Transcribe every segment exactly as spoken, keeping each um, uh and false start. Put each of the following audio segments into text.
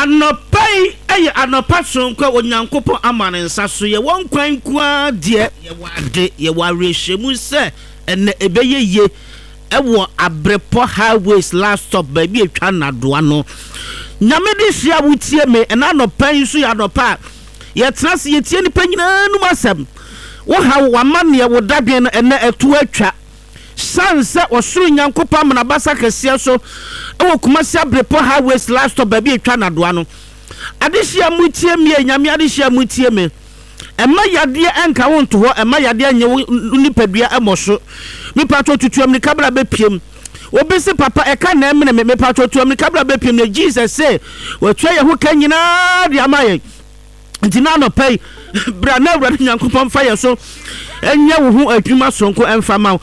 anopai eye anopa sonkwa onyankopon amane nsa so ye won kwan kwa de ye wade ye warehemu se ene ebeye ye ewo abrepo highways last stop baby etwa nadoa no nyame de hia wutie me ena anopai so ya anopa ye trase ye tie ni panyina nu masem wo ha wo amane wo dadwen ene etu atwa sanse osuru nyankopon amana basa kese so ewo kumasi abrepo highways last stop baby etwa nadoa no adehia mutie me nyame adehia mutie me ema yade enka wonto ho ema yade anye nipadua emoso me pato tutuam ni kabra bepiem obese papa eka na emene me pato tutuam ni kabra bepiem na Jesus say watwa ye ho kanyina de amaye ntina no pay bra na bra nyankopon fa ye so enye wo ho adwuma sonko emfa ma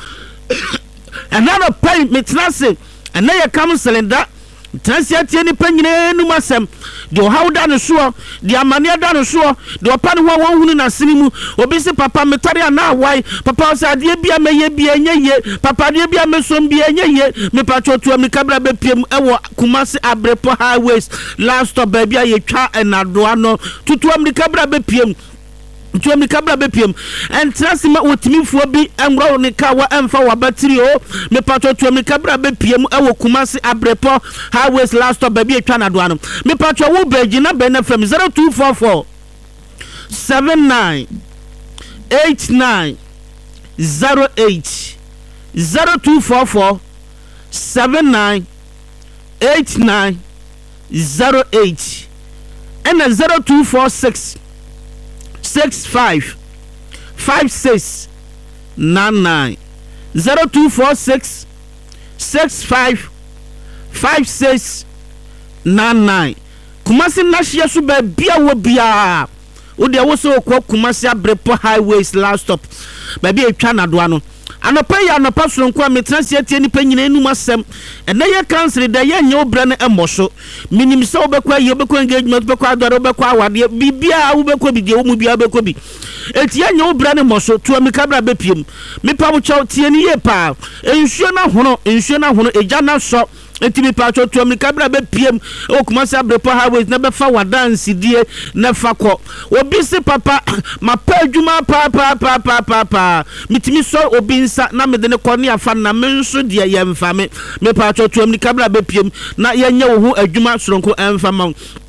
ena no pay metrase ena ye kam cylinder transia tie ni panyina nu masem de hawda no so de amane da no so de opa ne ho wonhunu na sinimu obi se papa metare ana wai papa se ade bia meye bia nyeye papa de bia mesom bia nyeye me pacho to am kabra bepiem ewo Kumasi abrepo highways last stop baby ye twa enadoa no tutu am kabra bepiem tuam ni kabra bepiem entrasi ma otimifuo bi enwro ni ka wa emfa wa battery o me pato tuam ni kabra bepiem ewo Kumasi abrepo highways last stop baby etwa na doa no me pato wo beji na be na from zero two four four seven nine eight nine zero eight zero two four four seven nine eight nine zero eight and zero two four six six five five six nine nine zero two four six six five five six nine nine. Kumasi nashia so ba bia wo bia wo de wo so ko Kumasi abrepo highways last stop ba bia etwa na doa no anopa ya anopa sonko ametranse atie ni panyina enu masem ena ye cancel da ye nye obra na emoso minim se obekwa ye obekwa engagement obekwa adore obekwa awade bibia obekwa bidie wo mu bia obekwa bi eti ye nye obra na emoso to amikabra bepiem me pa bo chaw tie ni ye pa ensuo na hono ensuo na hono eja na so eti me pa chaw to amikabra bepiem o Kumasi abrepo highways na befa wadansi die na fakọ obi se papa mapa adwuma pa pa pa pa pa pa mitimi so obi na me de ne kone afa na me nso de ye mfa me me pa chotuam ni kabra bepiem na ye nya wo ho adwuma soronko emfa ma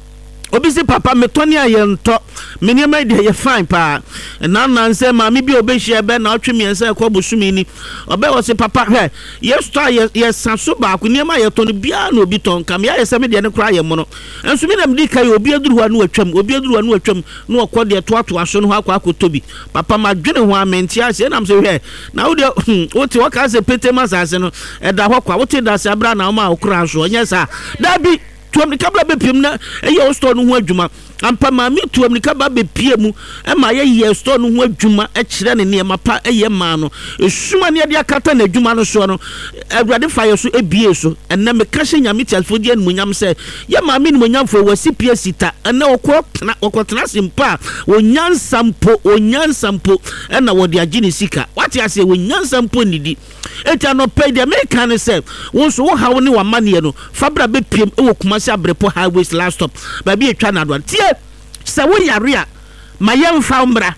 obi se papa me tone aye nto me ne ma de ye fine pa na na nse ma me bi obehia be na otwe me nse ko bosumi ni obe wo se papa he ye sto ye ye sanso ba ko ne ma ye tone bia na obi ton kam ya ye se me de ne kra ye mo no enso me dem di kai obi aduru ho anu atwam obi aduru ho anu atwam na okọ de to ato aso no ho akọ akotobi papa ma dwene ho amenti ase na am se he na wo de wo ti wo ka se petema sase no e da ho kwa wo ti da se abra na wo ma okra so nya sa da bi tuam ni kabla bepiem na eye o store no ho adwuma ampa ma mi tuam ni kabla bepiem mu e ma ye ye store no ho adwuma e kire ne ne ma pa eye ma no esuma ne de akata na adwuma no so no awurade fire so ebie so enne me ka hye nyame tiafo die no nyam se ye ma mi no nyam fo wasi pie sita enne okọ na okotena simpa onyansampo onyansampo ena wo de agine sika wati ase onyansampo nidi eta no pay the make ne se won so wo hawo ne wa mane no fabra bepiem e wo Kumasi abrepo highways last stop ba bi etwa na do tie se wo yare a ma yemfa umra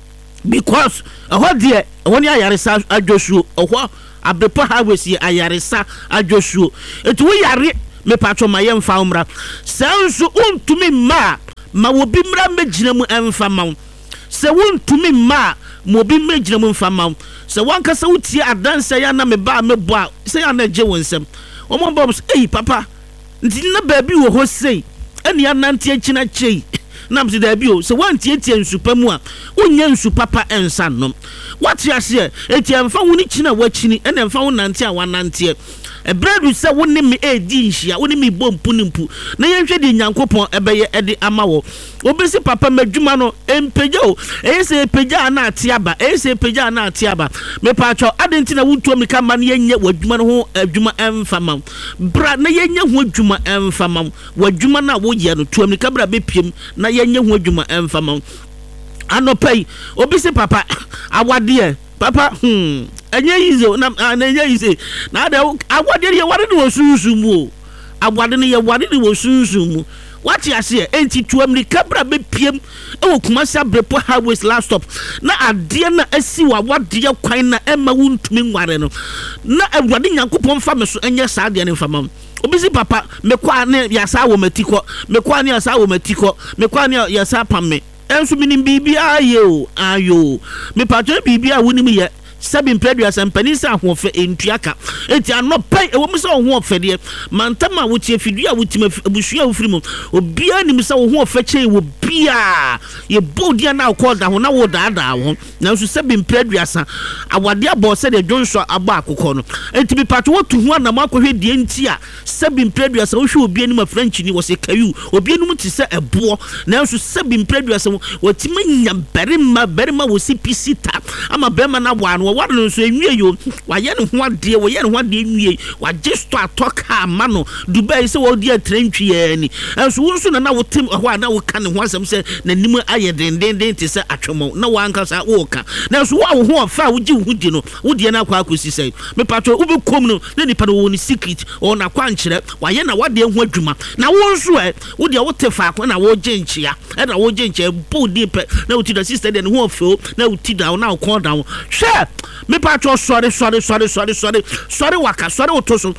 because ho de woni ayaresa adwosuo ho abrepo highways ye ayaresa adwosuo etu wo yare me patro ma yemfa umra senso untumi ma ma wo bi mra megina mu emfa ma se wontumi ma mo bi megina mu emfa ma se wanka se wutie adanse ya na me ba me bo a se ya na je wonsem o mo bom eh papa nti na baabi wo ho sei ene ya nante akina chei nam se da bi o se wantie tie nsupa mu a wonya nsupa pa ensa nom wati ase eti emfa woni kina wachini ene emfa wo nante a wanante ebredu se woni me edi nhia woni me bompu nimpu na yenhwe di nyankopon ebeye edi amawo obesi papa madwuma no empeja o eyese epeja na atiaba eyese epeja na atiaba me pacho adenti na wuntuo me kama na yenye wadwuma no ho adwuma emfama bra na yenye ho adwuma emfama wadwuma na wo ye no tuo me kabra bepiem na yenye ho adwuma emfama anopai obesi papa awade papa hmm enye yize na enye yize na da awade ye wade no sunsun mu awade no ye wade no sunsun mu what you say enti to America bra be piem e wo Kumasi Abrepo highways last stop na ade na asi wa wade kwan na ema wuntumi nware no na Awurade Nyankopɔn fa me so enye saa de ne mfama obisi papa me kwa ne yasa wo matiko me kwa ne yasa wo matiko me kwa ne yasa pamme enso minim bibia ayo ayo me patro bibia wonim ye Sabin Pedro and Penisa who for Intriaka. It's a not pay a woman so who for dear Mantama, which if you do with him a bushia free or be any so who fetch will be a your body now called down now would that one. Now to Sabin Pedro, our dear boss said a Johnson Abaco corner. And to be part what to one a mark of the Intia, Sabin Pedro, so she will be any French and he was a cayou or be able to say a boar. Now to Sabin Pedro, what Timmy Berima Berima will see P C tap. I'm a Berman one. What no so enwie yo wa ye ne ho ade wo ye ne ho ade enwie wa just to atoka ma no Dubai se wo dia trentwi ani enso wo nso na na wo tem ho na wo ka ne ho asem se na nim aye den den den te se atwemo na wa anka sa wo ka na so wa wo ho fa wo gi wo di no wo die na kwa akosi se me patro wo be kom no na nipa no wo ni secret o na kwa nkyere wa ye na wade ho adwuma na wo nso e wo dia wo te fa kwa na wo je nkyia e na wo je nkyia bo di pe na wo ti da sister den ho afo na wo ti da na wo kon down hwe me patro sorry sorry sorry sorry sorry sorry waka sorry otoso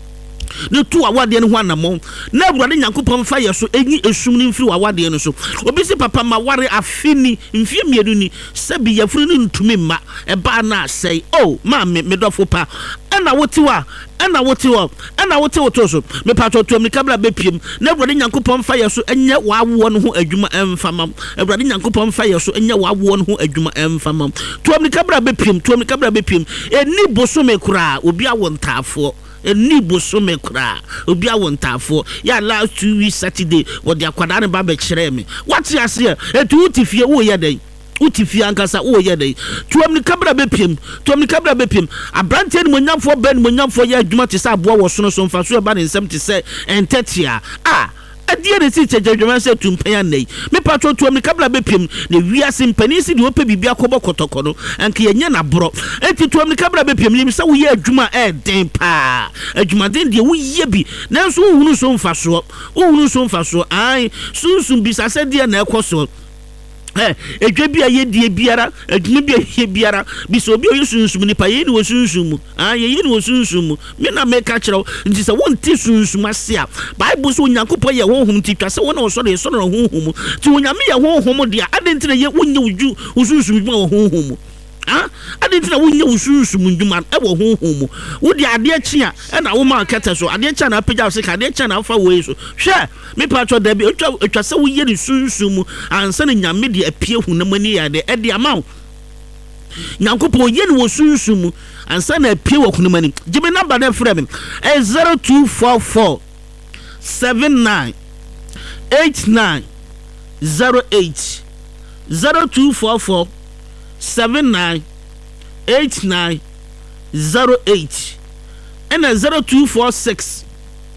ne tu awade ne ho anamo na Awurade Nyankopɔn fa yeso enyi esum ne mfiri awade no so obisi papa ma ware afini mfie mienu ni sabi yafuru ne ntumi ma e ba na sei oh ma me medofo pa ena wotiwa ena wotiwa ena wotiwa toso me patro to me kabla bepiem na Awurade Nyankopɔn fa yeso enye wawo no ho adwuma emfama Awurade Nyankopɔn fa yeso enye wawo no ho adwuma emfama to me kabla bepiem to me kabla bepiem eni bosome kura obi awontafo eni bosome kura obi awontafo ya last two weeks Saturday wo de akwada ne ba be kire me what you say etu utifie wo ye den utifie ankasa wo ye den tuam ni kabra bepiem tuam ni kabra bepiem abrante ni monyamfo ben monyamfo ya adwuma te sa aboa wo sono so mfa so e ba ne nsem te se entetia ah adie ne si chejadwuma se tumpan anai me patro tuam ni kabla bepiem ne wiase mpani si de opa bibia kobɔ kotoko no anka yenye na bro enti tuam ni kabla bepiem lim se wo ye adwuma e den pa adwuma den de wo ye bi nanso wo hunu so mfa so wo hunu so mfa so ai sunsun bisa se de na ekoso eh edwe bia ye die biara adwuma bia ye biara bi so obi oyisunsun ni pa ye ni wo sunsun ah ye ni wo sunsun me na me ka kire nti se won ti sunsun ase a bible so Nyankopɔn ye honhom ti twa se won na so de so no honhom ti wonyame ye honhom de a adentina ye wonye wuju sunsun dwuma wo honhom ah adentina wonye wusunsun dwuma e wo honhom wo de ade akyi a na wo ma kete so ade akyi na apagya se ka ade akyi na afa wo so hwe me patro da bi otwa otwa se wo ye ni sunsun mu ansa na nyame de apie hu na mani ya de e de ama Nyankopɔn ye ni wo sunsun mu ansa na apie wo hu na mani gibe number na frɛ me e zero two four four seven nine eight nine zero eight zero two four four seven nine eight nine zero eight and a zero two four six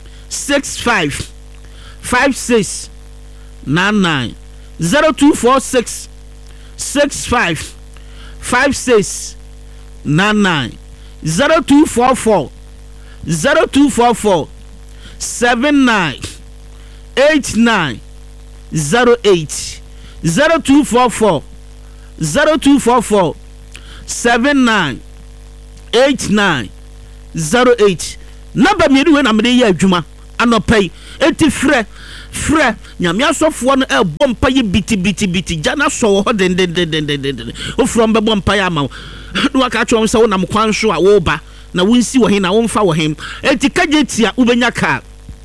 six five five six nine nine zero two four six six five five six nine nine zero two four four zero two four four seven nine eight nine zero eight zero two four four zero two four four seven nine eight nine zero eight number me we na me dey adwuma anopai eti frɛ frɛ nyame asɔfo no e bɔ mpa ye biti biti biti jana so ho den den den den den o from be bɔ mpa ya ma no aka twom se wo nam kwan so a wo ba na wonsi wo he na wo mfa wo he eti kajetia ubenya ka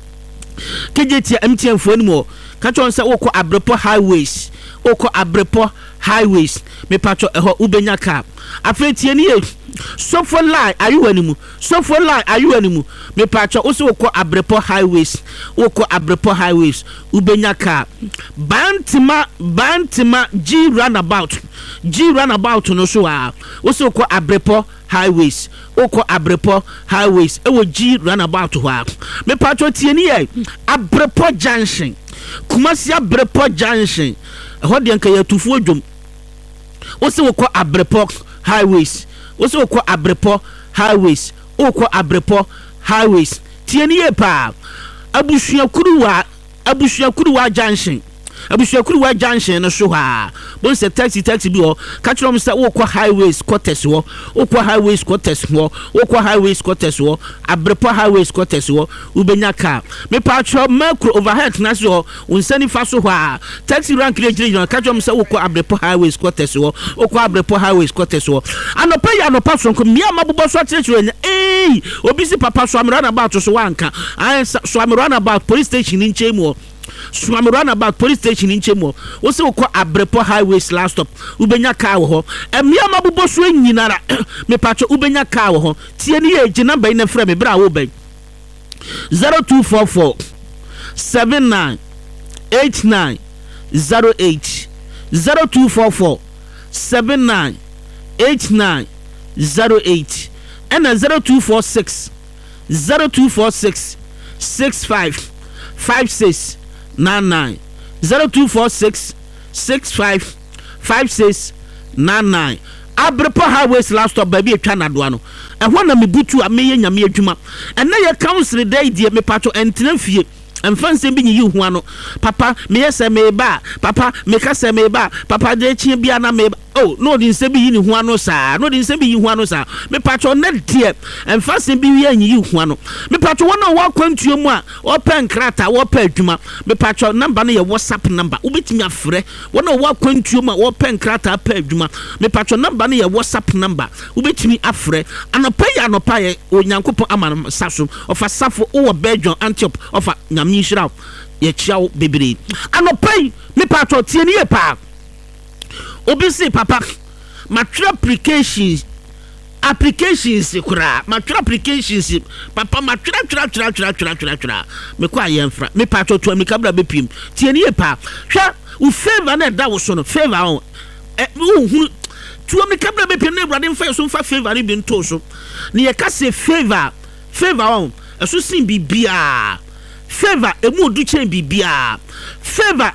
kajetia M T N fo ni mo ka twom se wo kɔ Abrepo highways oko Abrepo highways me patro eho ubenya ka afetie ni e so for lie are you animu so for lie are you animu me patro oso oko Abrepo highways oko Abrepo highways ubenya ka bantima bantima G runabout G runabout no so a oso oko Abrepo highways oko Abrepo highways ewo G runabout ho a me patro tie ni e Abrepo junction Kumasi Abrepo junction ho de nka ya tufu odwom wose wokɔ Abrepo highways wose wokɔ Abrepo highways wokɔ Abrepo highways tie ni ye pa abusua kuruwa abusuakuruwa junction abusuakuruwa junction no so ha bon se taxi taxi bi ho ka kire mo se wo kwa highways quarters ho wo kwa highways quarters ho wo kwa highways quarters ho abrepo highways quarters ho ubenya car me pa tro macro overhead na so unsani fa so ha taxi rank re jire ka kire mo se wo kwa abrepo highways quarters ho wo kwa abrepo highways quarters ho anopa ya anopa so ko mia mabobo so kire kire eh obi si papa so amrana ba to so wanka an so amrana ba police station in chemu Swami run about police station in Chemo. Also, call Abrepo Highways last stop. Ubenya Kawo. And me, I'm a boss wing in Nara. Me patch Ubenya Kawo. T N A, the number in the frame, Bra Ube. zero two four four seven nine eight nine zero eight zero two four four seven nine eight nine zero eight and a zero two four six zero two four six six five five six nine nine zero two four six six five five six nine nine Abrepo Highways last stop baby atwa na doa no ehwo na mebutu ameye nyame adwuma ena ye council day die me pato entena fie emfanse bi nyi hu ano papa me yese me ba papa me kase me ba papa de chi bia na me oh no din se bi yi ni hu ano sa no din se bi yi hu ano sa me pato na die emfanse bi wi anyi hu ano me pato wona wa kwantuo mu a open krata wo pa adwuma me pato number no ye WhatsApp number ubetimi afre wona wa kwantuo mu a open krata pa adwuma me pato number no ye WhatsApp number ubetimi afre anopa ya anopa ye onyankopon amana saso ofa safo wo Belgium Antioch ofa nyam Nishra, ye chow baby. Anopai, me patro tieni pa. Obisi papa, my applications, applications, kura, my applications, papa, my tra tra tra tra tra tra tra. Me kwa yemfra, me patro to me kabla be pim. Tieni pa. Sha, u favor na da wo so no favor on. Eh, u to me kabla be pim na brade fa so fa favor ni bi nto so. Ne ye ka se favor, favor on. Eso sin bibia. Favor emu du chen bibia favor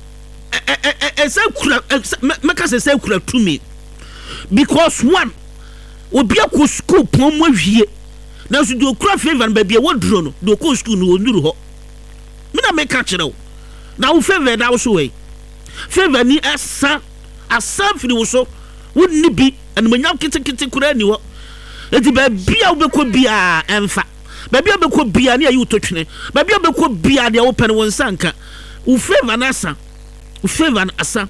eh eh eh say kura make us say kura to me because one obi akọ school pon mo hwie na so do kura favor na bia wo duro no do ko school no onuru ho me na make ka kire wo na wo favor da wo so we favor ni asa asa firi wo so wo ni bi anmanya kete kete kura ni wo enti ba bia wo be ko bia emfa baby obekọ bia na ayi utotwene baby obekọ bia de open won sanka u favor na asa u favor na asa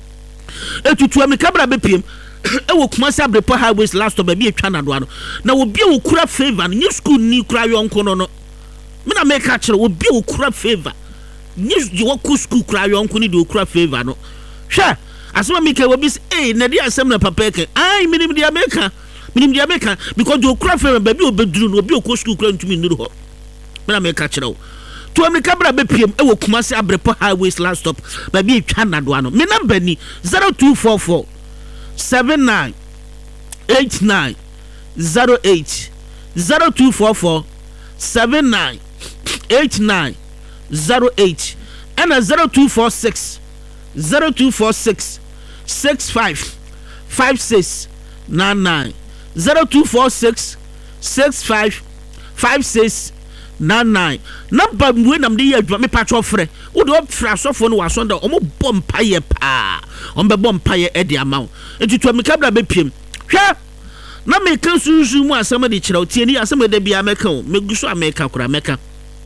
etutu am kabra bepiem e wo Kumasi Abrepo Highways last stop baby atwa na doa no na obi wo kura favor ni school ni kura yonko no no me na make a kire obi wo kura favor ni je wo ku school kura yonko ni de kura favor no hwe asema mi ke obi eh na dia asem na papa ke ai minim dia make minim dia make because do kura favor baby obeduru no obi okọ school kura ntumi nduru ho me na make a kire wo to am kabra bepiem e wo Kumasi Abrepo Highways last stop baby atwa na doa no me number ni zero two four four seven nine eight nine zero eight zero two four four seven nine eight nine zero eight and a zero two four six zero two four six six five five six nine nine zero two four six six five five six nine nine number we nam dey adwa me patcho frɛ wo de ofra sofo no waso nda omo bom paye pa ombe bom paye e de amaw etutu me kabla be piem hwɛ na me kan sunsun mu asɛm de kyerɛw tie ni asɛm de bia meka o me guso ameka kura meka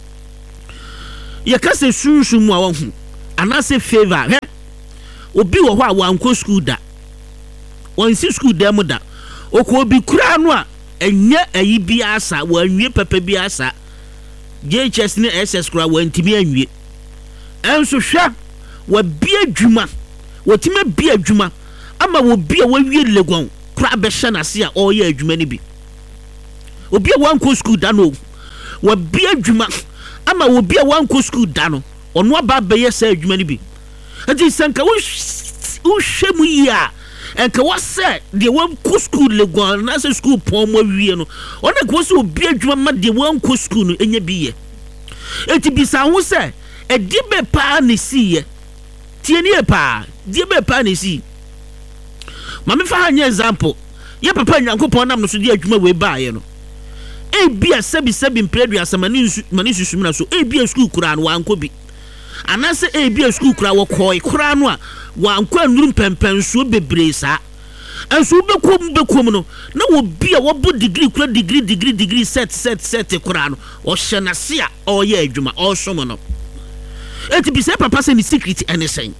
ye ka se sunsun mu a wo hu ana se favor hɛ obi wo hɔ a wanko school da won si school da mu da okɔ obi kura no a enye ayi bi asa wo anwie pepe bi asa J H S ni S S kura wa ntimi anwie enso hwa wa bia dwuma wa time bia dwuma ama wo bia wa wie legon kura be hye na se a o ye adwuma ni bi obi a wan ko school da no wa bia dwuma ama wo bia wan ko school da no ono aba be ye se adwuma ni bi enti sanka wo wo hwemu yi a enka wa se de wan ko school legon na se school pon mo wie no ona ko se obi adwuma ma de wan ko school no enya bi ye enti bisa ho se e di be pa ne si ye tie ni e pa di be pa ne si ma me fa hanya example ye papa Nyankopon nam no so di adwuma we ba ye no e bia sabi sabi mpredua samani mani susumina so e bia school kura no wan ko bi anase e bi a school kura wo koi kura no a wa nkwa nuru pempensuo bebre saa enso bekom bekom no na wo bi a wo bo degree kura degree degree degree set set set kura no o hye na se a o ye adwuma o som no eti bi se papa se ni secret anything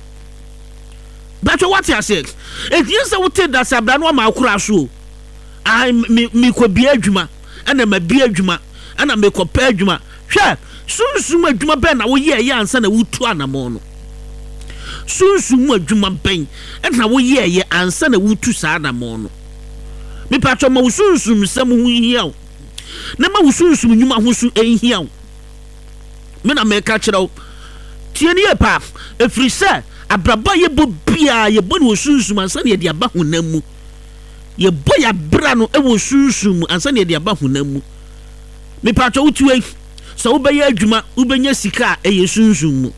but what you say it yes what that sabra no ma kura so I me me ko bi adwuma ana ma bi adwuma ana me ko pa adwuma hwe sunsun adwuma ben na wo ye ye ansa na wutu anamo no sunsun adwuma ben na wo ye ye ansa na wutu sa anamo no me patcho ma sunsun sam hu hia na ma sunsun nyuma ho so enhia me na me ka kire tie ne pa efri se abraba ye bo bia ye bo no sunsun ansa na ye dia ba honamu ye boya bra no e wo sunsun ansa na ye dia ba honamu me patcho utuwe so ubeye adwuma ubenya sika e ye sunsun mu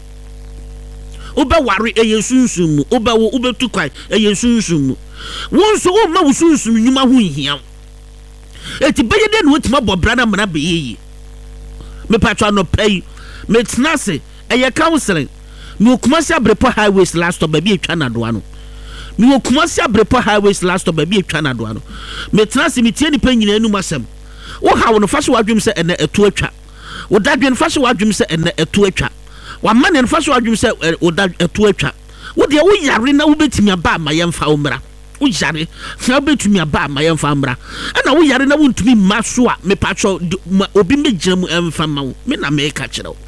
ube wari e ye sunsun mu ube wo ube tukwai e ye sunsun mu won so wo ma wo sunsun nyuma ho hia eti beye de no otima bo bra na mna be yi me patwa no pay me tnase e ye counseling me okumasi abrepo highways last stop ba bi etwa na do ano me okumasi abrepo highways last stop ba bi etwa na do ano me tnase me tie ni pa nyina anu masem wo ha wo no fa so wadwum se ene eto atwa wo dadwen fa so wadwum se ene eto atwa wa man en fa so wadwum se wo dad eto atwa wo de wo yare na wo betimi aba ma yemfa wo mra wo yare na wo betimi aba ma yemfa mra ana wo yare na wo ntumi maso a me patcho obi megina mu emfa ma wo me na me ka kire wo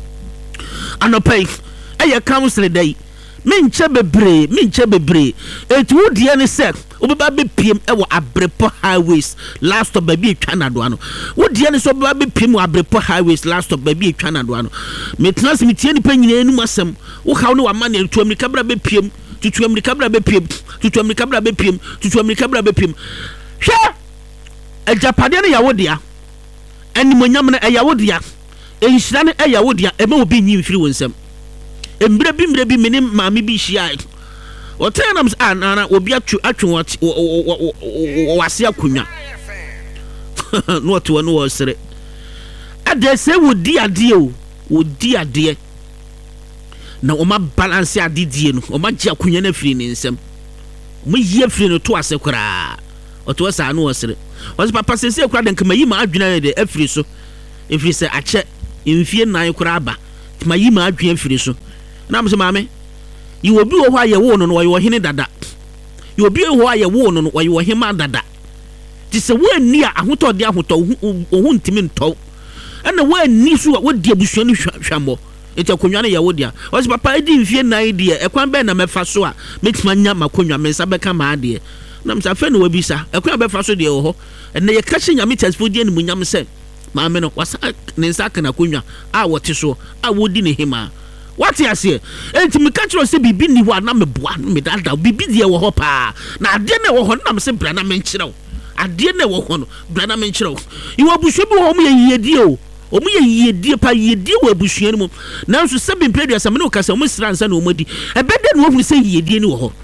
anopai eye counselor dai me nche bebre me nche bebre etu wo de ne se obeba be piem e wo abrepo highways last stop baby etwa na do ano wo de ne so obeba be piem wo abrepo highways last stop baby etwa na do ano me trans me tie ni pa nyina enu masem wo hawo ne wa ma na etu amerika bra be piem tutu amerika bra be piem tutu amerika bra be piem tutu amerika bra be piem hwe e japade ne yawo dia animonyam na e yawo dia e nhira ne e yawo dia e ma obi nyi mfiri wonsam embre bi mbre bi mene maami bi hia o tenam ana obi atwu atwu wase akonwa no to no wo sere ade se wodi ade o wodi ade na o ma balance ade die no o ma gye akonwa na firi ne nsam mo yie firi no to ase kora o to sa no wo sere o se papa se se kora de nkama yi ma adwena de afiri so efiri se ache mfie nan kora aba ma yi ma adwen afiri so na mse maame yi obi wo hwa ye wo no no wo hene dada yi obi wo hwa ye wo no no wo hema dada ti se wo ani a ahoto de ahoto wo ntimi nto na wo ani so wo de abusua no hwambo eti akonwa ne ye wo dia wo se papa edi mfie nan de e kwan be na mefa so a metima nya makonwa me nsa beka ma de na mse afa no wabisa e kwan be fa so de wo ho na ye ka nyame tesfo de ne munyam se maame no wasa ne nsa kana konwa a wote so a wodi ne hema what you say enti me catch say bibi ni ho na me boa me dada bibi de wo ho pa na ade na wo ho na me se bra na me nkyerɛw ade na wo ho no bra na me nkyerɛw iwo abusua bi ho mo ye yedie o o mo ye yedie pa yedie wo abusua ni mo na nso se bi mpredua se me no kasa mo sira nsa na o modi ebede na wo hu se yedie ni wo ho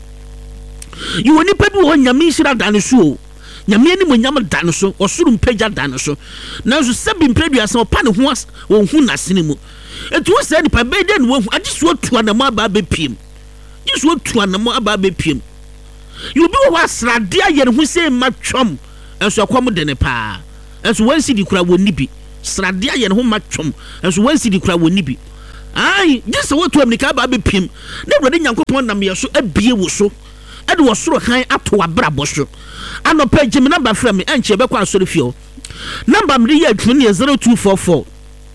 iwo ni pa bi wo nyame sira dan so o nyame ni mo nyam dan so osuru mpagya dan so na nso se bi mpredua se o pa ne ho wo hu na sene mu etu wo se ni pa be de no hu agiso tu anamo aba be piem giso tu anamo aba be piem you be wo asrade aye ne hu se matwom enso akwam de ne pa enso wansi di kura woni bi srade aye ne hu matwom enso wansi di kura woni bi ai giso wo tu amnika aba be piem na brode nyankopon nam ye so abie wo so ade wo soro kan ato abrabo so anopa gym number from me enche be kwa asori fio number me ye adwune ye zero two four four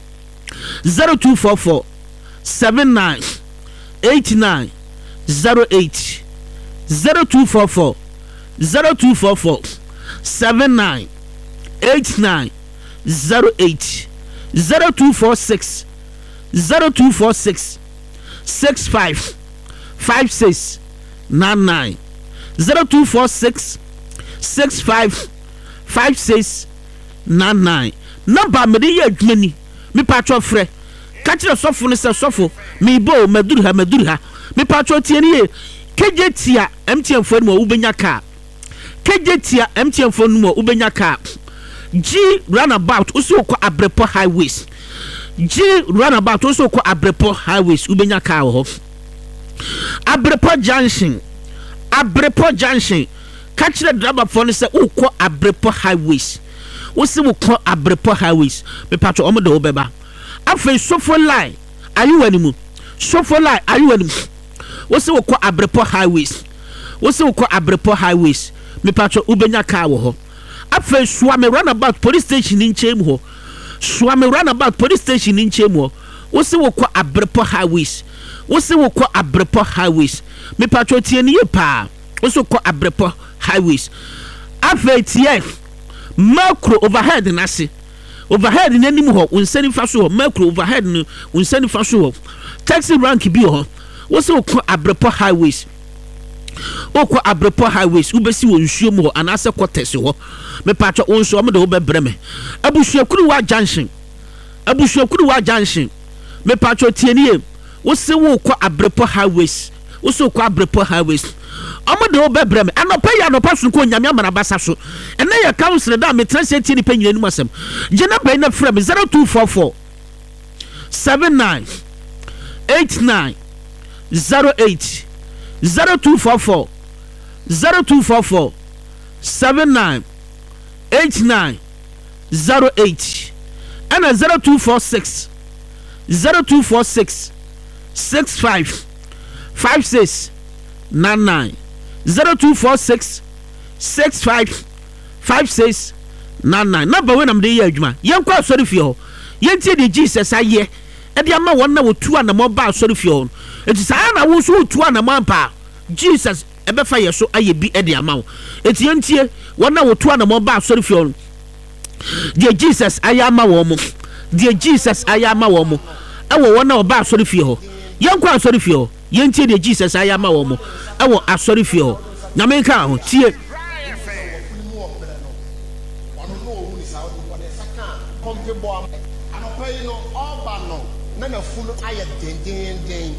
zero two four four seven nine eight nine zero eight zero two four four zero two four four seven nine eight nine zero eight zero two four six zero two four six six five five six nine nine zero two four six six five five six nine nine number me dey adwumani me patro frɛ ka kire sofo ne sɛ sofo me bo maduru ha maduru ha me patro tie ne keje tia M T N fo no wo benya ka keje tia M T N fo no wo benya ka G runabout usi ko abrepo highways G runabout also call Abrepo highways ubenya car ho Abrepo junction Abrepo junction catch the driver for say who call Abrepo highways we say we call Abrepo highways me patro omo de obeba afa sofo line are you animu sofo line are you animu we say we call Abrepo highways we say we call Abrepo highways me patro ubenya car ho afa suame runabout police station in chem ho Swami runabout police station in Chemo. We say we call Abrepo highways. We say we call Abrepo highways. Me patroti ni pa. We say call Abrepo highways. Afa tie macro overhead na se. Overhead ni anim ho. Unsani fa so macro overhead ni unsani fa so. Taxi rank bi ho. We say we call Abrepo highways. O call Abrepo highways. Ubesi wo nsuo mu ho anase quarters ho. Me patro onso am de wo bebre me abusuakuru wa junction abusuakuru wa junction me patro tienie wo se wo kwa Abrepo highways wo so kwa Abrepo highways am de wo bebre me anopa ya anopa so ko nyame amana basa so ene ya council da me translate ni panyina ni masem gena bai na frame zero two four four seven nine eight nine zero eight zero two four four zero two four four seven nine eight nine zero eight and a zero two four six zero two four six six five five six nine nine zero two four six six five five six nine nine. Number when I'm the year juma yen kwa sorry for you yen tie the Jesus aye e de ama won na wo tu ana mo ba sorry for you it is na wo so tu ana mo pa Jesus ebe fa ye so aye bi e de ama wo eti yen tie won na wo tu ana mo ba sorry for you de Jesus aye ama wo mo de Jesus aye ama wo mo e wo won na wo ba sorry for you yen kwa sorry for you yen tie de Jesus aye ama wo mo e wo asori for you na me ka ho tie na fulu aye den den den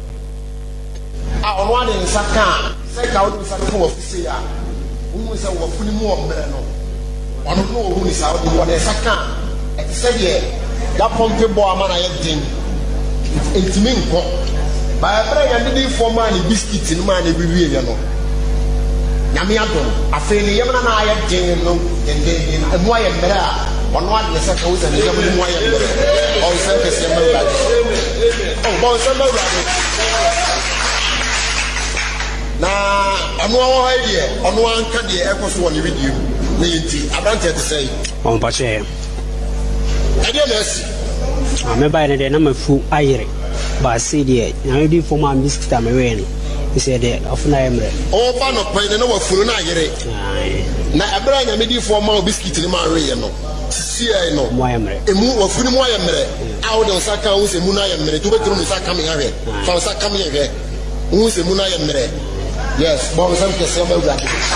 a ono ade nsaka se ka wo nsaka ko ofisi ya wo se wo fulu mu ombre no ono no wo ni sa wo de saka e ti se de da pompe bo amana ye den entimi nko ba ebra ya ndi form ani biscuit no ma na biwie ye no nyame adom afi ni yemna na aye den no den den emu aye mbere a ono ade saka wo se ni yemna mu aye mbere o se ke se mbere oh bon se mbere na ano wo ha die ono anka de ekoso woni video na yenti abrante te sei on pa che ade na asi ame ba ne de na mafu ayire ba se de na di fo ma biscuit ame we ni se de afuna emre o ba no pan na wafuru na ayire na abra nya me di fo ma biscuit ni ma we no si ai no mo emre emu wafuru mo ayemre a wo de saka wo se mu na ayemre to betru mu saka me hawe fa saka me ye wo se mu na ayemre yes bon sam ke se ma ura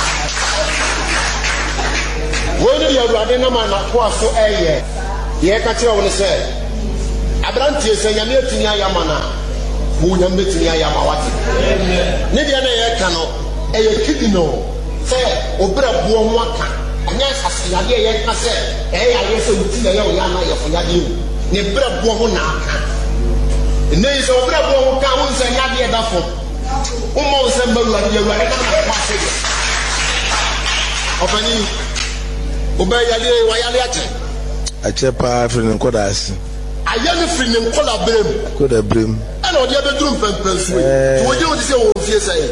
wo ni ya ura de na ma na ko aso eye ye ka kire wo ne se abrantie se nyame atuni ayama na wo nyame atuni ayama wate ne dia na ye ka no eye kidi no se obra buo ho aka anya asiyade ye ka se e ya ye se uti na ye o ya na ye fo yade ne bra buo ho na aka ne se obra buo ho ka wo se yade e da fo o mo se mbaru ade ye ura ka na kwa se ofani oba yale wa yale ate ache pa free nkoda asi ayane free nkola brem koda brem ana odi abedrum pempensu to oje odi se wo fie sai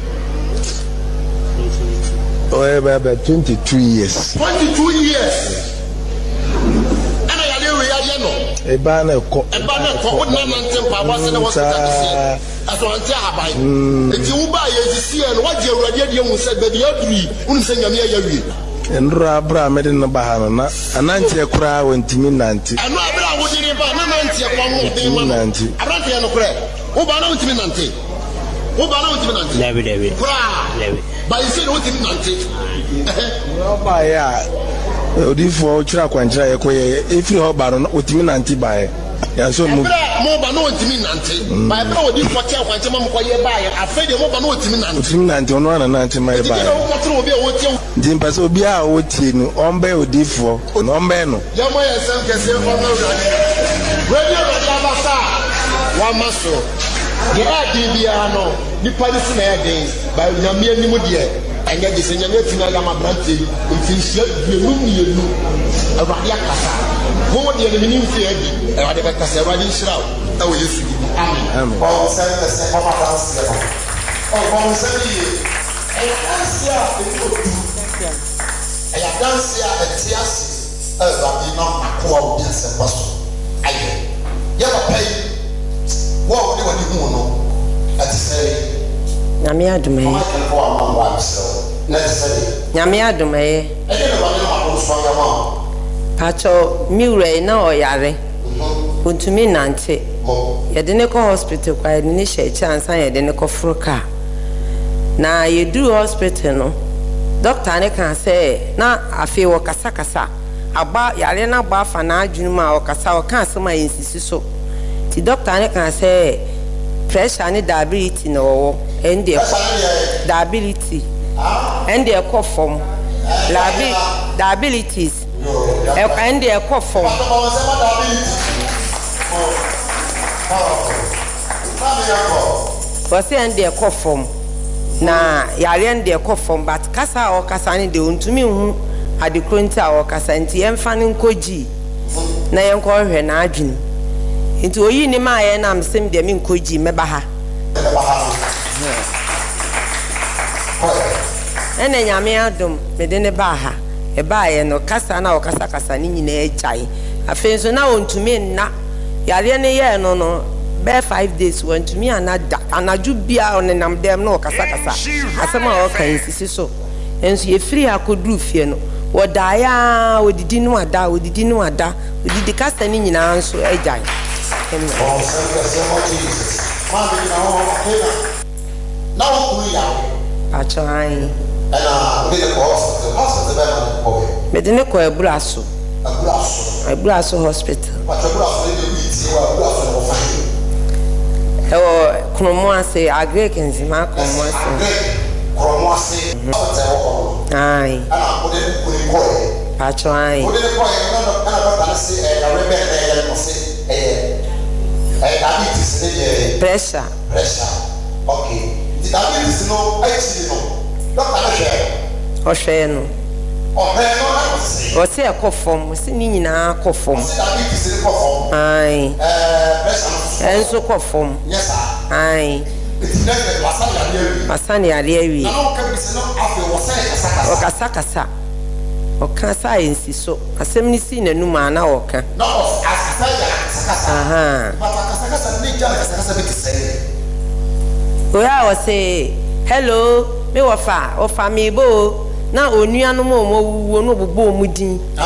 oh about twenty-two years twenty-two years ana yale we yale no e ba na ko e ba na ko na nantem pa ba se na wo se ta se aso anti abai enti wo ba ye sisi e no waje awurade de hu se be de aduri unu se nyame ya wie enra abra mede no ba ha no na anantie kura wantimi nanti eno abra wo dire ba na nantie kwa mo de ma nanti abra te no kura wo ba na wantimi nanti wo ba na wantimi nanti lewe lewe kura lewe ba ise no wantimi nanti no ba ya odifo chira kwanchira ye ko ye efiri ho ba no wantimi nanti ba ye ya so mu ebra mo ba no ntimi nante ba ebra odi foche akwanche mo ko ye ba ye afede mo ba no ntimi nante ntimi nante ono ana nante mai ba ndi mpase obi a wotie no ombe odifo no ombe no ya mo ye sem kese ko no radio radio abasa wa maso ye adi bia no nipa ni sina ye den ba nyame anim de enye de senya ne tina ya mabrante mfinhia bienum yenu awade akasa mo de ne minim fi adi awade be kasa awade nshirawo na wo yesu amen bon sente se papa danse o bon sente e danse a e otu e ya danse a etiasi e ba bi no akwa obi se paso aye ya papa yi wo ni wani hu no ati se Nyame adome. Nyame adome. Pacho miure na oyare. Untumi nante. Yede ne ko hospital kwa yede ne hye chance yede ne ko fruka. Na yedu hospital no. Doctor ne kan say na afi wo kasa kasa. Aba yare na ba fa na adwunu ma wo kasa wo kan asema yensisi so. Ti doctor ne kan say pressure and diabetes no and the diabetes and the cough form diabetes and the cough form was and the cough form na yare and the cough form but kasa or kasa ni de untumi hu ade kronta or kasa nti emfa ne nkoji na yenko hwe na adwene nti oyi ni ma ye na msem de me nkoji meba ha ene nyame adom me de ne ba ha e ba ye no kasa na o kasa kasa ni nyina e jai afenso na ontumi nna yare ne ye no no be five days wontumi anada anaju bia onenam dem na o kasa kasa asema o kan sisi so enso ye free akodru fie no woda ya odidi no ada odidi no ada odidi kasa ni nyina anso e jai. Oh, Jesus. Now, we are. I try. And uh, we the hospital. Hospital, Medinico, a brasso. A brasso. A brasso hospital. But a brasso, oh, Cromoise, a Greek and Zima, Cromoise. Aye. And I put it in coin. I try. Put it in coin. I say, I remember, I say, diabetes pressure pressure okay the diabetes no actually no doctor share o share no o pe no na say o say e ko form si ni nyina ko form diabetes ni ko form ai eh pressure enso ko form yes sir ai it's next wasani ya wi wasani ya wi na no ka bi se no afi wasani kasa kasa o kasa kasa o kan science so asem ni si na numa na o kan no as kasa aha kasa ni jana kasa kasa bi say o ya o say hello me wo fa o fa mi bo na onuanu mo mo wuwo no bobo mu din ah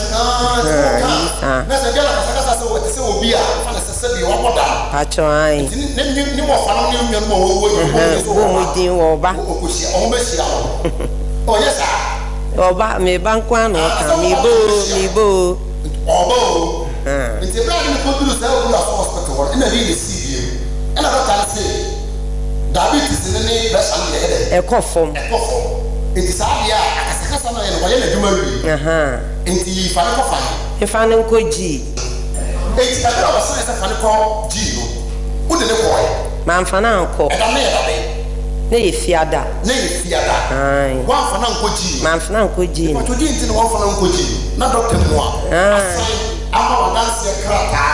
ah na se jana kasa kasa so we se obi a fa na se se bi wo moda pacho ai ni ni ni mo fa no ni mi no mo wo wo mu din wo ba o ko si o me si o yes sir Oba me bankwa no ka mi bo mi bo obo eh nti bra ni ko duru say o la hospital wor ina ri ni C B ina ba ka say diabetes ni ni pressure ni head e ko form e ko form nti sa bia akasa kasa na ye no ye na duma wi aha nti fa ko fa e fa no ko ji nti ka bra ba say fa ko ji no o de ne ko e man fa na ko e da me e da me ne ye fiada ne ye fiada ai wa fa na nko ji man fa na nko ji ko to di nti no wa fa na nko ji na doctor mo a ama wa danse krata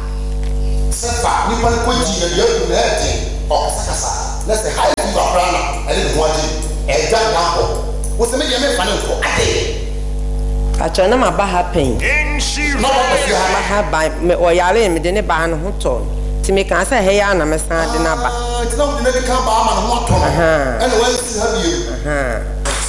sefa ni pa nko ji na ye du na ete o kasa kasa na se high fever prana ele no waji e ja na ko wo se me ye me fa na nko ade acho na ma ba happen no ba fi ha ma ha ba me o yare me de ne ba no ho to ti me kan say he ya na me san de na ba ti na de ne kan ba ama no ho to aha ene wa si ha bi aha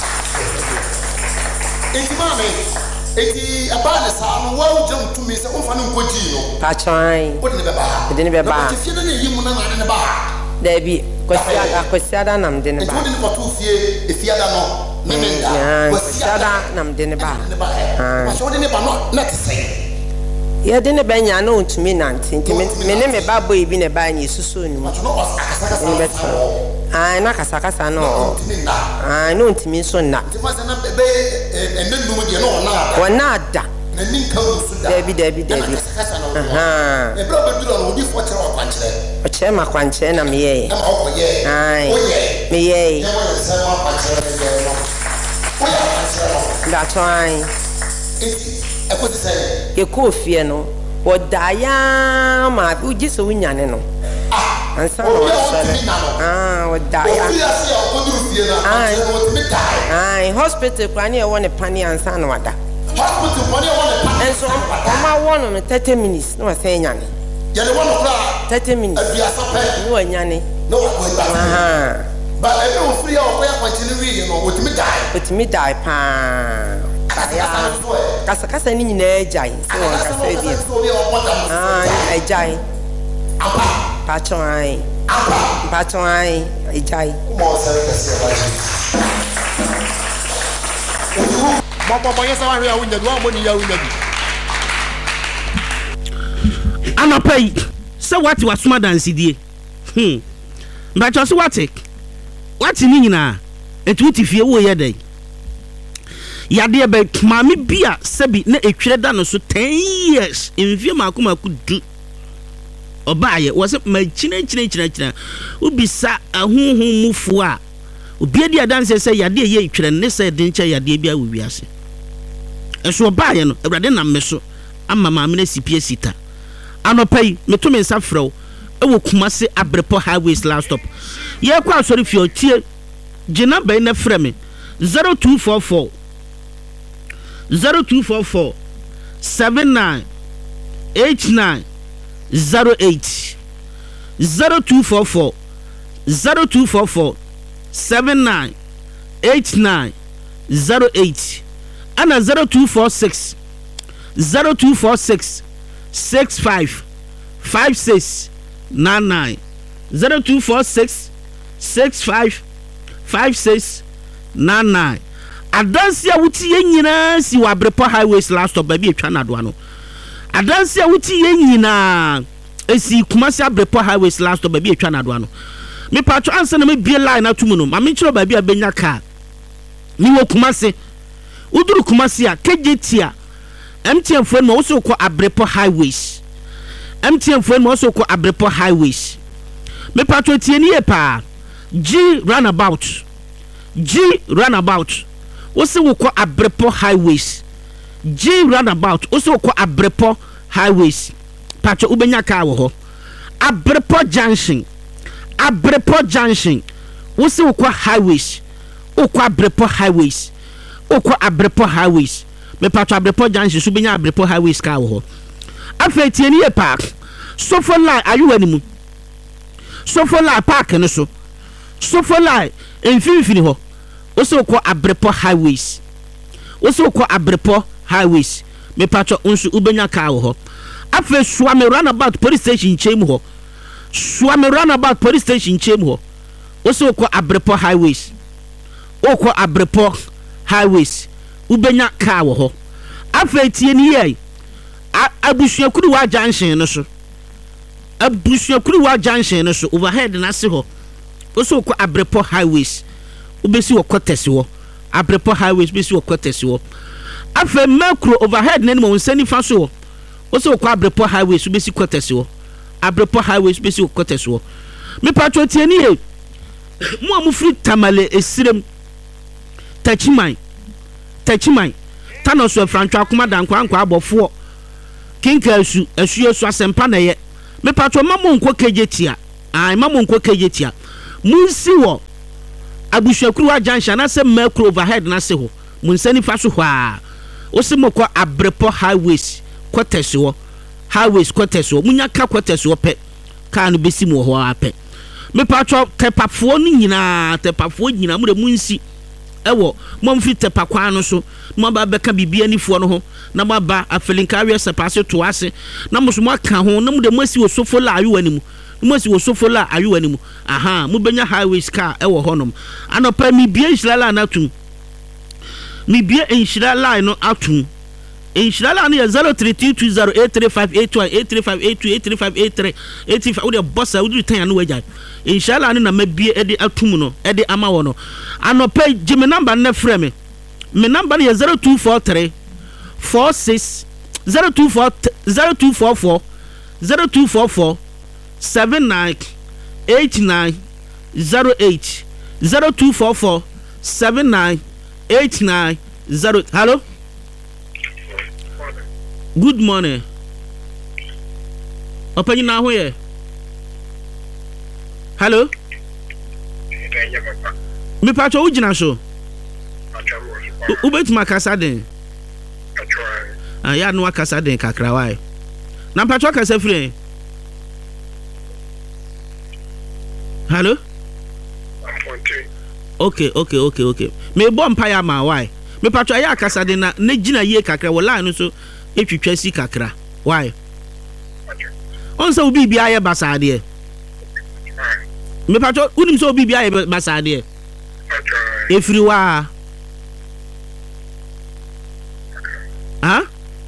enti ma me enti aba ne sa no wa ujam to me se o fa no nko ji no acho ai o de ne be ba de ne be ba ti fi de ne yi mu na na ne ba da bi kwasiada kwasiada nam de ne ba enti o de ne ko to fie e fiada no me me da kwasiada nam de ne ba ah wa so de ne ba no na ti sei ye de ne banya na ontumi nante nti me ne me babo ibi ne ba nyi susu ni ah na kasa kasa no ah no ontumi so na wona da Debbie, Debbie, Debbie. Aha. O chema kwanche na miye. Ai. Miye. That's why. Ye ko fie no. Wo daya ma uji so wunyane no. Ansa no sele. Ah, wo daya. Ai. Ai, hospital kwani e won e pani ansa no wada. Hospital money one and so I'm one on thirty minutes. No, I say, Yanni. You want to thirty minutes. No, Yanni. No, uh-huh. But I don't free or where continue, you know, with me die. With me die, pa. Casacasa in a giant. So I say, ah, a giant. Patron, patron, a giant. Anopay, so what was smarter than C D? Hmm. But just what it? What's in Nina? It would if you were your day. Yadia bet Mammy Bia, Sebi, ne a tredan so ten years in view Makuma could do. Or buy it was it my chin chin chin would be sat a whom who move for. Be the dancer say Yadia ye tren, ne said didn't ya debia will be as. And so buy no, a radena meso, and mamma C P S sita. Anopay, me to me safro, a wokumase abrepo highways last stop. Ye quite sorry for your tear. Jenna Baina Fremi zero two four four zero two four four seven nine eight nine zero eight zero two four four zero two four four seven nine eight nine zero eight and a zero two four six zero two four six six five five six nine nine zero two four six six five five six nine nine. Adansia wuti yenyina si wa Abrepo highways last stop baby etwa na do ano. Adansia wuti yenyina esi Kumasi Abrepo highways last stop baby etwa na do ano. Me patro ansa na me bie line atumu no. Ma me chiro baby abenya car. Ni wo Kumasi. Uduru Kumasi a K J T a M T N phone mo also ko Abrepo highways. M T N phone mo also ko Abrepo highways. Me patro tie ni e pa. G runabout. G runabout. Also we call Abrepo highways. G runabout. Also we call Abrepo highways. Patro ubenya ka wo ho. Abrepo junction. Abrepo junction. Also we call highways. O call Abrepo highways. O call Abrepo highways. Me patro Abrepo junction so benya Abrepo highways ka wo ho. Afa tieni e park. So for line are you animu? So for line park no so. So for line infinity ho. Also call Abrepo highways. Also call Abrepo highways. Me patro unsu ubenya ka wo ho. Afa Swame runabout police station chem ho. Swame runabout police station chem ho. Also call Abrepo highways. O call Abrepo highways. Ubenya ka wo ho. Afa tie ni ye. Abusuakuru wa junction no so. Abusuakuru wa junction no so overhead na se ho. Also call Abrepo highways. Ubesi wo quarters wo. Abrepo highways besi wo quarters wo. Afa macro overhead na mo nsani fa so wo. Also call Abrepo highways ubesi quarters wo. Abrepo highways besi wo quarters wo. Me patro tie ni e. Mo amufri tamale esirem. Tachiman. Tachiman. Tano so frantwa kuma dan kwa kwa abofo. Kinka asu asu asu asempa na ye. Me patro mamo nko kejetia. Ai mamo nko kejetia. Munsi wo abusuakuru wa junction na se macro overhead na se ho. Munsani fa so hwa. Osimoko Abrepo highways quarters wo. Highways quarters wo. Munya ka quarters wo pe. Ka no besi mo ho ape. Me patro tepafo ni nyina tepafo nyina mu de munsi. Ewo mo mfi tepa kwa no so mo ba beka bibia ni fo no ho na mo ba afelinka awie sepase to ase na mo so mo aka ho na mo de mo si wo sofo la ayu animu mo si wo sofo la ayu animu aha mo benya highways car ewo honom anopa mi bia nshira la na tum mi bia nshira la no atum Inshira ne zero three two two zero eight three five eight one eight three five eight two eight three five eight three eight five wo de boss a wo di tan no wagya. Inshira ne na mabie e de atum no e de ama wo no. Anopa Jimmy number na frɛ me. Me number is zero two four three four six zero two four zero two four four zero two four four seven nine eight nine zero eight zero two four four seven nine eight nine zero. Hello. Good morning. Open na ho ye. Hello. Me pacho ujina so. Ubet makasa den. Ah ya no akasa den kakra wai. Na pacho akasa free. Hello? Okay, okay, okay, okay. Me bom pa ya ma why? Me pacho ya akasa den na ne gina ye kakra wo line no so etwetwa si kakra. Why? On so obi bia ye basade. Me pacho unim so obi bia ye basade. Efiri wa. Ha?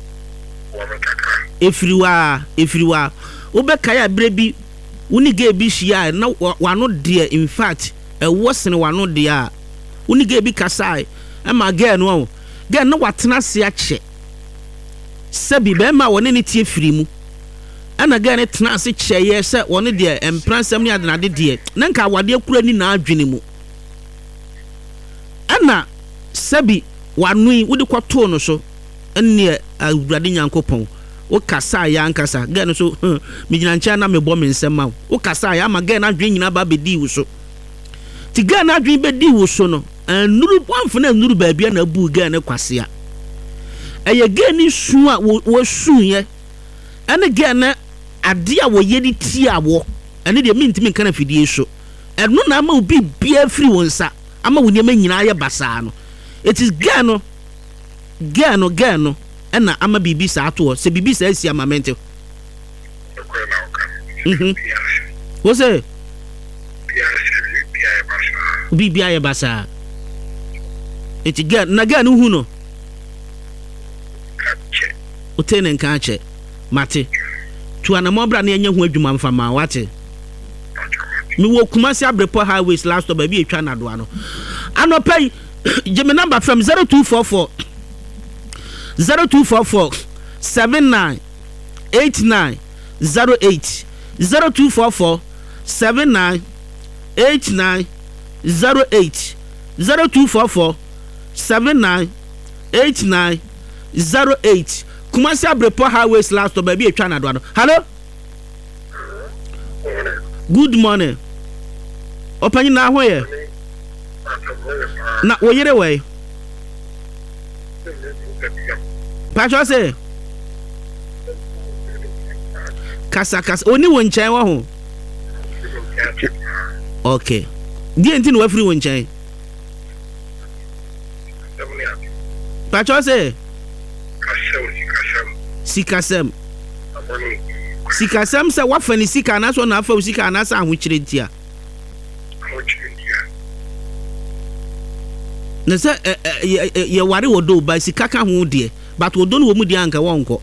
Efiriwa, efiriwa. Obeka ya brebi uni ge bi hia na wano de in fact e wosene wano de a uni ge bi kasai e ma ge no ge na watena se ache sabi be ma woni ne tie firi mu ana ge ne tena se che ye se woni de empransam ne ade na de de na nka wade kura ni na adwene mu ana sabi wanui wodi kwato no so enne awurade nyankopon wo kasa ya nkasa ge no so mi gina ncha na me bo me nsema wo kasa ya ma ge na adwen nyina ba bedi wo so ti ge na adwen bedi wo so no nuru wanfo na nuru ba bia na bu ge na kwase a eye ge ni su a wo su ye ene ge na ade a wo ye di ti a wo ene de mi ntimi kana fidie so eno na ama obi bia firi wonsa ama wo nyama nyina ye basa no it is ge no ge no ge no ena ama bibi sa ato se bibi sa asi ama mente mhm wo se bibi aye basa it ge na ge no hu no o tene nka che mate tu ana mobra na enye hu adwuma mfa ma wate mi wo Kumasi Abrepo highways last stop bi etwa na do ano anopai give me number from zero two four four zero two four four seven nine eight nine zero eight zero two four four seven nine eight nine zero eight zero two four four seven nine eight nine zero eight Kumasi Abrepo highways last stop bi etwa na do ano. Hello. Good morning. Open na ho ye. Na wo yere we. Pacho say. Kasa kasa oni won chan wa ho. Okay. Di enti no afiri won chan. Pacho say. Sikasem. Sikasem say wa fani sika na so na afa sika na sa ho kire ntia. Na say ye ware wodo ba sika ka ho de but wodo no wo mu de anka wonko.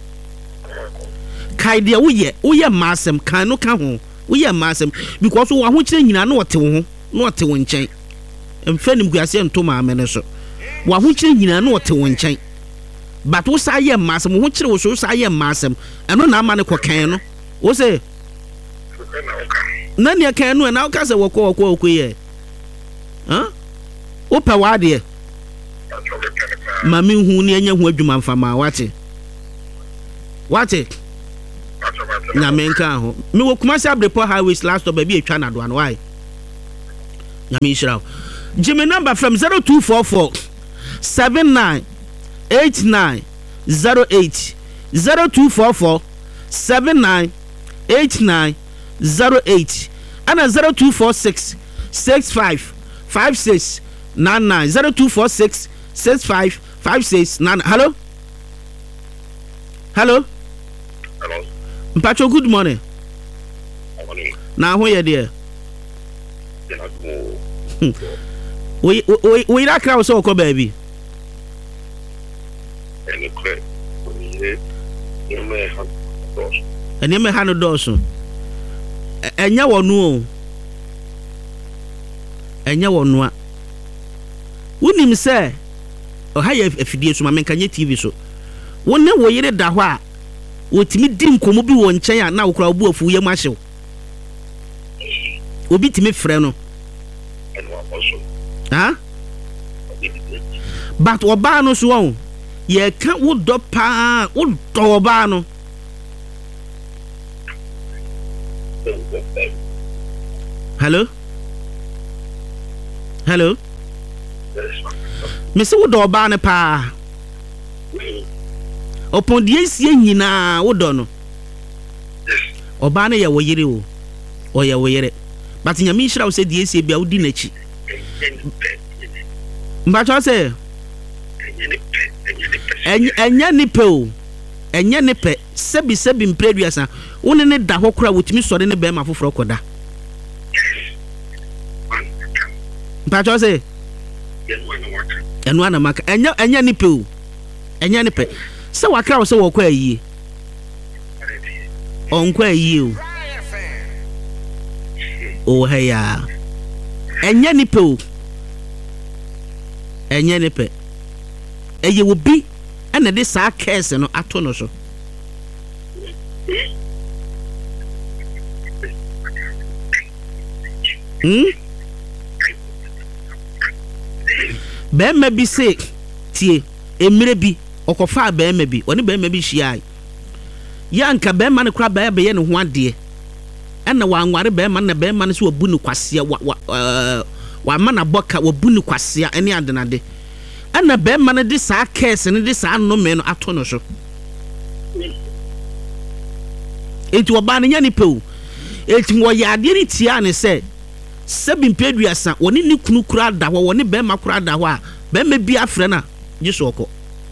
Kai de wo ye wo ye masem kan no ka ho wo ye masem because wo ho kire nyina na wote wo ho na wote wo nchen. Emfanim guase nto ma amene so. Wo ho kire nyina na wote wo nchen. But wo sa ye masem wo kire wo so sa ye masem eno na ama ne kokan no wo say na ne kan no na wo ka se wo ko wo ko ye huh opa wa de mami hu ne anya hu adwuma mfa ma wate wate na menka ho me wo Kumasi Abrepo highways last stop bi etwa na do an why na me shira Jimmy number from zero two four four seven nine eight nine zero eight zero two four four seven nine eight nine zero eight and zero two four six six five five six nine nine zero two four six six five five six nine. Hello. Hello. Hello. Mpacho, good morning. Good morning. Now who you there? We we we that crowd so ko baby. You may have those. And you may have a dozen. And you will know. And you will know. Wouldn't him say, or how if you did to my man can you T V so? One never waited that wa. What me dim come be one chair now crowd for your marshal. Will be to me friend. And one also. Huh? But Obano swan. Ye can't would do pa would do Obano. Hello? Hello? Mister Wood Obana pa. Upon the A C N na would don't. Obana ya wayere o. O ya wayere. But in your mission I said the A C be out dinachi. But I say enya nipe o enya nipe sebi sebi mpreduasa woni ne da hokora wotimi sore ne be ma foforo koda but I say enu ana maka enya enya nipe o enya nipe se wakra wo se wo kwa yi on kwa yi o o heya enya nipe o enya nipe eye wo bi ana de sa case no ato no so hmm be ma bi se tie emire bi okofa be ma bi oni be ma bi hia ya nka be ma ne kra be be ye ne ho ade ana wa anware be ma na be ma ne so wabu ne kwase wa wa ma na boka wabu ne kwase ene adenade ana be ma ne de sa case ne de sa no me no ato no so enti oba ne nya ni pe o enti wo ya ade ni tia ne se sebi mpeduasa woni ni kunu kura da ho woni be ma kura da ho a be ma bi afre na jesu oko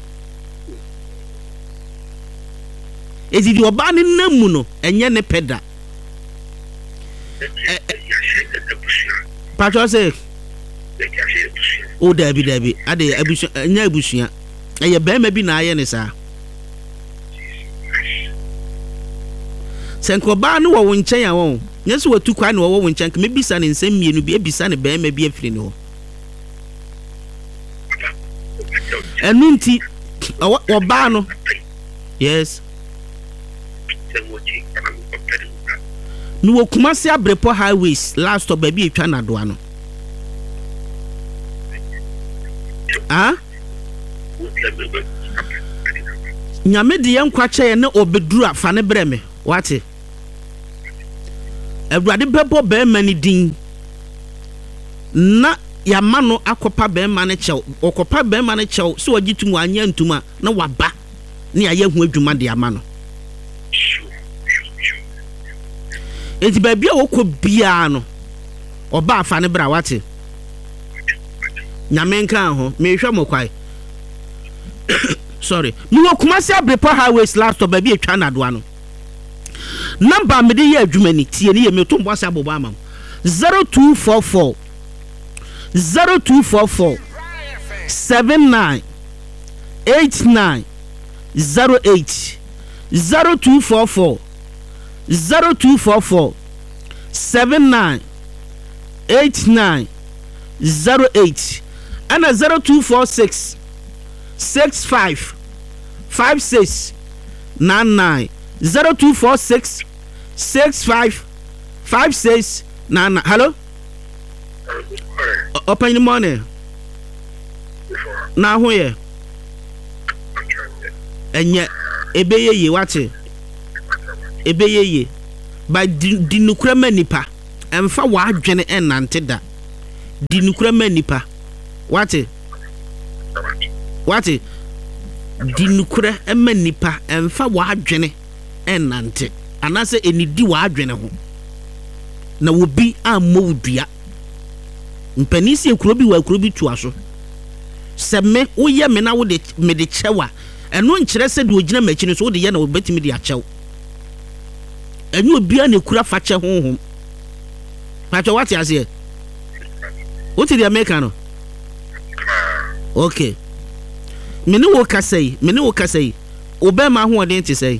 enti di oba ne namu no enye ne peda patro se o dabi dabi ade abusu nya abusua eye be ma bi na aye ne sa senko ba no wo nchen ya won nyeso watu kwa no wo nchen ka mebisa ne nsem mienu bi ebisa ne be ma bi afiri ne ho enunti wo ba no yes no wo Kumasi Abrepo highways last stop ba bi etwa na do ano ah nyame de yankwa kye ne obeduru afa ne breme wate Awurade bebo be mani din na yama no akopa be mani chew okopa be mani chew so wagitum wanya ntuma na waba ne aye hu adwuma de ama no enti ba bia wokọ bia no oba afa ne bra wate nyame nka ho me hwe mokwai sorry mi wo Kumasi Abrepo highways last stop ba bi etwa na do ano number me dey adwuma ni tie ni ye me to mbasa bobo amam zero two four four zero two four four seven nine eight nine zero eight zero two four four zero two four four seven nine eight nine zero eight and a zero two four six six five five six nine nine zero two four six six five five six nine nine. Hello? O- open in the morning. Now who ye? And yet, ebeye ye wate. Ebeye ye. By di nukrema nipa. Emfa wa adwene enante da. Di nukrema nipa. Wate? Wate? Di nukre ema nipa emfa wa adwene enante. Anase enidi wa adwene ho. Na wobi ammo wudua. Mpanisi ekuro bi wa ekuro bi tu aso. Se me wo ye me na wo de me de chewa. Eno nkire se de ogina machi ne so wo de ye na wo betimi de achew. Enyo bia na ekura fa che honhom. Pacho what you say? What is the American? Okay. Me no wo kasai, me no wo kasai. obema ho odin te say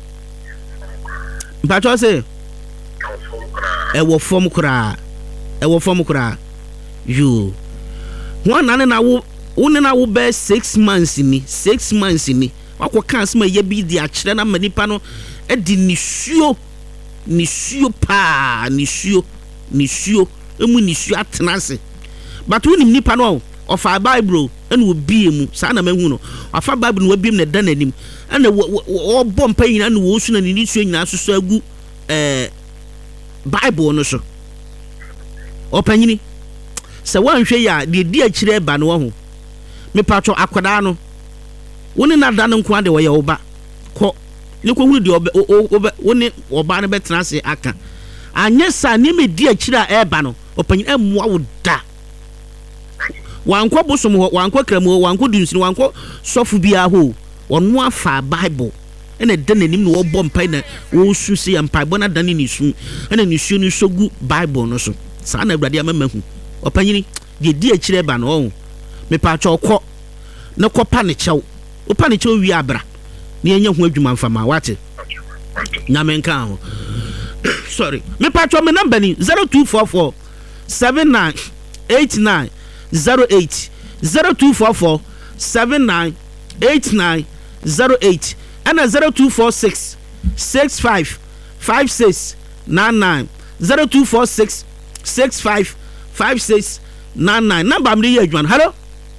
mpacho say e wo fom kura e wo fom kura you one na na wo one na wo be six months ni six months ni wakọ kan asema ye bi di a kire na manipa no e di nisuo nisuo pa nisuo nisuo emu nisuo atenase but when nipa no ofa bible ene wo bie mu sa na mahu no ofa bible no wabiem na da nanim ene wo bom pa nyina no wo su na nisuo nyina so agu eh bible no so opanyini se wanhwe ya de di a kire ba no ho me patcho akoda no woni na da no nko ade wo ye oba ko ne ko hunu de oba woni oba ne betena se aka anye sa ne me di a kire a eba no opanyini emwa wo da wankọ bosom ho wankọ kramo wankọ dunsini wankọ sofu bia ho wonu afa bible ene de nanim no wo mpai na wo susi mpai bona dane ni su ene ni su ni sogu bible no so sa na awurade amamahu opanyini de di akire ba no ho me pa cha okọ ne kopa ne chew opa ne chew wi abra ne enya ho adwuma mfama wate nyamenka ho sorry me pa cha me number ni zero two four four seven nine eight nine zero eight zero two four four seven nine eight nine zero eight and a zero two four six six five five six nine nine zero two four six six five five six nine nine number am dey adwan hello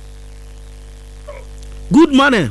good morning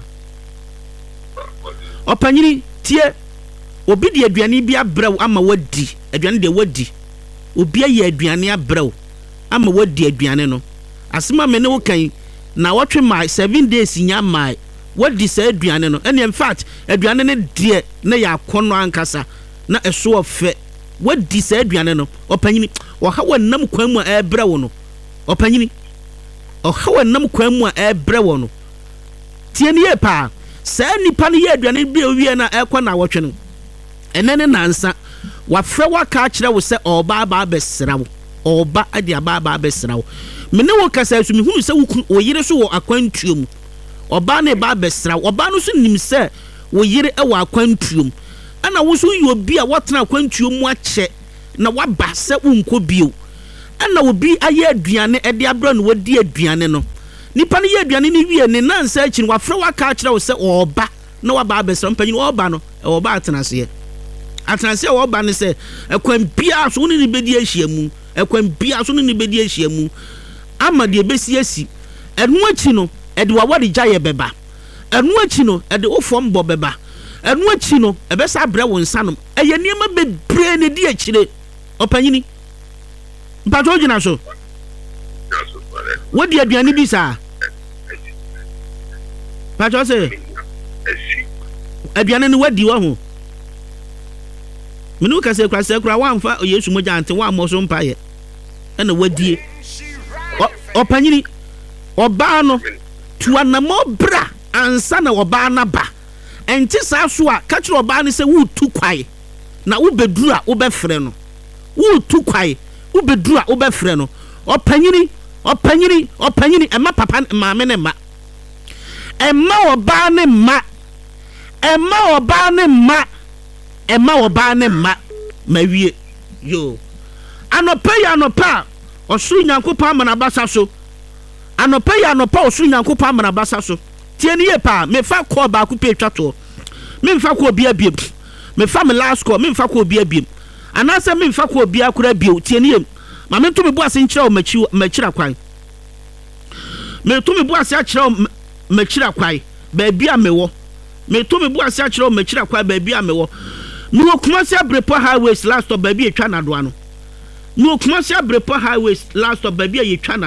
opanyini tie obi de aduane bi abrew ama wadi aduane de wadi obi aye aduane abrew ama wadi aduane no asema me ne wo kan na wotwe mai seven days nya mai wadi sa aduane no and in fact aduane ne de na ya kono ankasa na eso ofe wadi sa aduane no opanyini o ha wannam kwan mu a ebrew no opanyini o ha wannam kwan mu a ebrew no tie ne ye pa sa nipa ne ye aduane bi owie na ekọ na wotwe no enene nansa wafre waka kire wo se oba ba besrawo oba ade aba ba besrawo mene wo kasa su mi hunu se wo yire so wo akwantuom oba na ba besrawo oba no so nim se wo yire e wo akwantuom ana wo so yi obi a wotena akwantuom mu ache na waba se unko bio ana obi aye aduane e de abra no wadi aduane no nipa ne ye aduane ni wie ne nansa achi no wafre waka kire wo se oba na waba besrawo panyin oba no e oba atenase ye atenase wo oba ne se ekwan bia so ne bedi ahyiamu ekwan bia so ne bedi ahyiamu ama de besi asi enu achi no e de wawade gyaye beba enu achi no e de ofom bo beba enu achi no e be sa bre won sanom eye niema bebre ne di akire opanyini mpato gina so wodi aduane bi sa pato se aduane ne wadi wa ho menu ka se kwa se kwa wa mfa Yesu mo jante wa mo so mpaye ena wadie opanyini oba no tuanamo bra ansa na oba na ba enti sa so a ka kire oba ne se wu tu kwai na wo bedura wo be frɛ no wu tu kwai wo bedura wo be frɛ no opanyini opanyini opanyini ema papa maame ne ma ema oba ne ma ema oba ne ma ema oba ne ma mawie yo anopa ya anopa osuru nyankopɔn amana basa so anopa ya anopa osuru nyankopɔn amana basa so tie ne ye pa me fa call ba ku pe twato me fa ko obi abiem me fa me last call me fa ko obi abiem anase me fa ko obi akura bio tie ne ye ma me to me bo ase nkyira o machi machira kwan me to me bo ase akira o machira kwan ba bia mewo me to me bo ase akira o machira kwan ba bia mewo me wo Kumasi Abrepo highways last stop ba bia etwa na do ano me wo Kumasi Abrepo highways last stop ba bia ye twa